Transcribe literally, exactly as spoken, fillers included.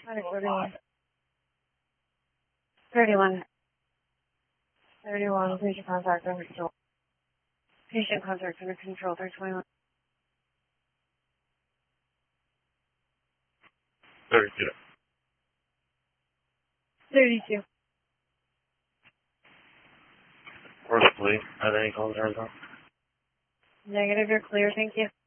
thirty-one. thirty-one. thirty-one, patient contact under control. Patient contact under control, three twenty-one. thirty-two. thirty-two. Forcibly, are there any calls or anything? Negative, you're clear, thank you.